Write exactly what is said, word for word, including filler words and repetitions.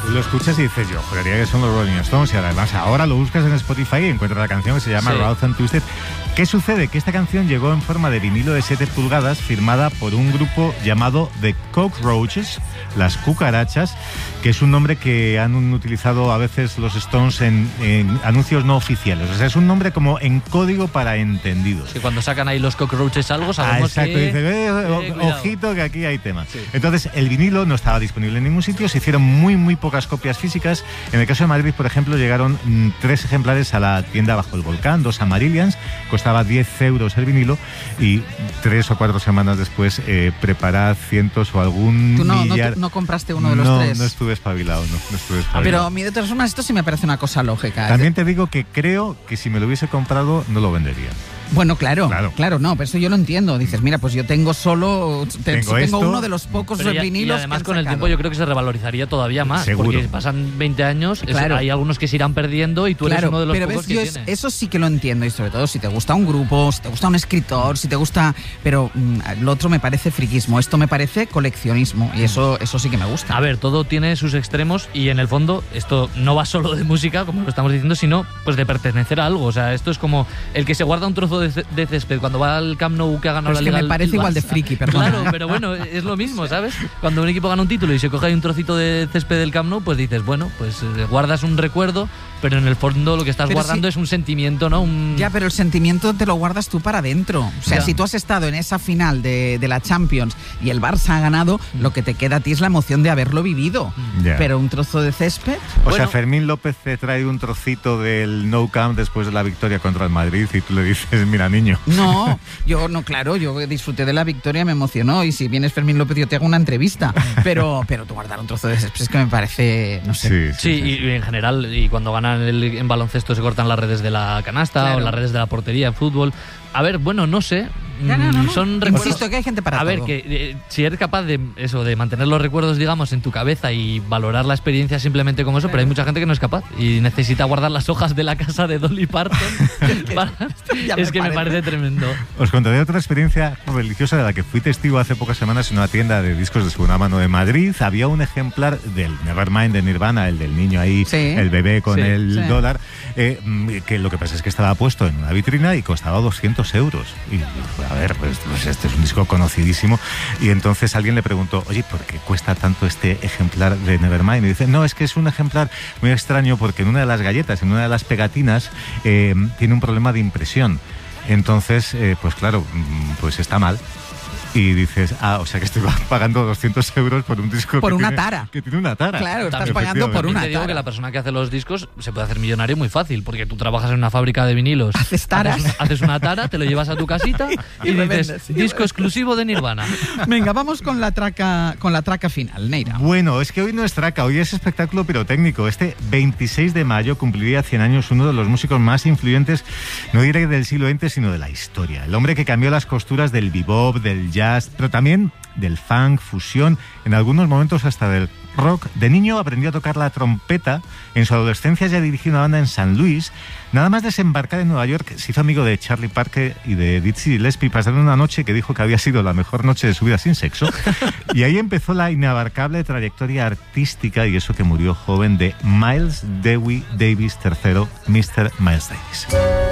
tú lo escuchas y dices, yo juraría que son los Rolling Stones, y además ahora lo buscas en Spotify y encuentras la canción que se llama sí. Rough and Twisted. ¿Qué sucede? Que esta canción llegó en forma de vinilo de siete pulgadas, firmada por un grupo llamado The Cockroaches, las cucarachas, que es un nombre que han utilizado a veces los Stones en, en anuncios no oficiales. O sea, es un nombre como en código para entendidos. Que cuando sacan ahí los Cockroaches algo, sabemos ah, exacto, que... dice, eh, eh, ojito que aquí hay tema. Sí. Entonces, el vinilo no estaba disponible en ningún sitio, se hicieron muy, muy pocas copias físicas. En el caso de Madrid, por ejemplo, llegaron mm, tres ejemplares a la tienda Bajo el Volcán, dos Amarillions, costaba diez euros el vinilo, y tres o cuatro semanas después eh, preparad cientos o algún ¿Tú no, millar... no, no compraste uno de los no, tres? No, no estuve espabilado, no, no estuve espabilado. Pero a mí, de todas formas, esto sí me parece una cosa lógica. También te digo que creo que si me lo hubiese comprado, no lo vendería. Bueno, claro, claro, claro, no, pero eso yo lo entiendo. Dices, mira, pues yo tengo solo, te, tengo, tengo esto, uno de los pocos ya, vinilos. Y además que con el tiempo yo creo que se revalorizaría todavía más. Seguro. Porque pasan veinte años, claro. es, hay algunos que se irán perdiendo y tú claro, eres uno de los pero pocos ves, que yo tiene. Eso sí que lo entiendo, y sobre todo si te gusta un grupo, si te gusta un escritor, si te gusta... Pero mm, lo otro me parece friquismo, esto me parece coleccionismo, y eso, eso sí que me gusta. A ver, todo tiene sus extremos y en el fondo esto no va solo de música, como lo estamos diciendo, sino pues de pertenecer a algo. O sea, esto es como el que se guarda un trozo de, de césped cuando va al Camp Nou que ha ganado pero la Liga. Es que me parece igual de friki, perdón. Claro, pero bueno, es lo mismo, ¿sabes? Cuando un equipo gana un título y se coge ahí un trocito de césped del Camp Nou, pues dices, bueno, pues eh, guardas un recuerdo, pero en el fondo lo que estás pero guardando si... es un sentimiento, ¿no? Un... Ya, pero el sentimiento te lo guardas tú para adentro. O sea, ya. si tú has estado en esa final de, de la Champions y el Barça ha ganado, mm. lo que te queda a ti es la emoción de haberlo vivido. Yeah. Pero un trozo de césped... O bueno, sea, Fermín López te trae un trocito del Nou Camp después de la victoria contra el Madrid y tú le dices, mira, niño. No, yo no, claro, yo disfruté de la victoria, me emocionó, y si vienes Fermín López yo te hago una entrevista, pero pero tú guardar un trozo de césped es que me parece, no sé. Sí, sí, sí, y en general, y cuando ganan el, en baloncesto se cortan las redes de la canasta, claro, o las redes de la portería en fútbol. A ver, bueno, no sé. No, no, no, no. Son recuerdos. Insisto que hay gente para A todo. ver, que eh, si eres capaz de eso, de mantener los recuerdos, digamos, en tu cabeza y valorar la experiencia simplemente como eso, claro. Pero hay mucha gente que no es capaz y necesita guardar las hojas de la casa de Dolly Parton. para... Es que parece. me parece tremendo. Os contaré otra experiencia religiosa de la que fui testigo hace pocas semanas en una tienda de discos de segunda mano de Madrid. Había un ejemplar del Nevermind de Nirvana, el del niño ahí, sí. el bebé con sí, el sí. dólar, eh, que lo que pasa es que estaba puesto en una vitrina y costaba doscientos euros. Y a ver, pues, pues este es un disco conocidísimo. Y entonces alguien le preguntó, oye, ¿por qué cuesta tanto este ejemplar de Nevermind? Y dice, no, es que es un ejemplar muy extraño porque en una de las galletas, en una de las pegatinas, eh, tiene un problema de impresión. Entonces, eh, pues claro, pues está mal. Y dices, ah, o sea que estoy pagando doscientos euros por un disco por que, una tiene, tara. que tiene una tara. Claro, estás pagando por una tara. Te digo que la persona que hace los discos se puede hacer millonario muy fácil, porque tú trabajas en una fábrica de vinilos. Haces taras. Haces, haces una tara, te lo llevas a tu casita y, y dices, vendes, sí, disco exclusivo de Nirvana. Venga, vamos con la traca, con la traca final, Neira. Bueno, es que hoy no es traca, hoy es espectáculo pirotécnico. Este veintiséis de mayo cumpliría cien años uno de los músicos más influyentes, no diré del siglo veinte, sino de la historia. El hombre que cambió las costuras del bebop, del jazz, pero también del funk, fusión, en algunos momentos hasta del rock. De niño aprendió a tocar la trompeta. En su adolescencia ya dirigió una banda en San Luis. Nada más desembarcar en Nueva York, se hizo amigo de Charlie Parker y de Dizzy Gillespie. Pasaron una noche que dijo que había sido la mejor noche de su vida sin sexo. Y ahí empezó la inabarcable trayectoria artística, y eso que murió joven, de Miles Dewey Davis tercero, mister Miles Davis.